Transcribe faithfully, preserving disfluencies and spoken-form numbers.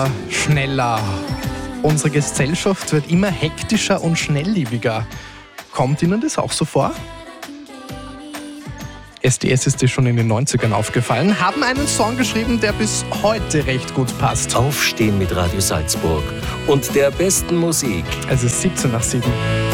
Schneller. Unsere Gesellschaft wird immer hektischer und schnelllebiger. Kommt Ihnen das auch so vor? S D S ist dir schon in den neunzigern aufgefallen, haben einen Song geschrieben, der bis heute recht gut passt. Aufstehen mit Radio Salzburg und der besten Musik. Es ist siebzehn nach sieben.